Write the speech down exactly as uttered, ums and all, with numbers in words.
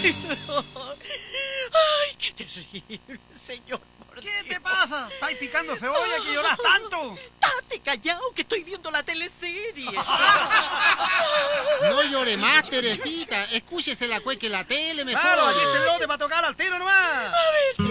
Ay, qué terrible, señor. ¿Qué te pasa? ¿Estás picando cebolla que lloras tanto? Estate callado, que estoy viendo la teleserie. No llore más, Teresita. Escúchese la cueca en la tele mejor. Claro, aquí está el lote para tocar al tiro nomás. A ver,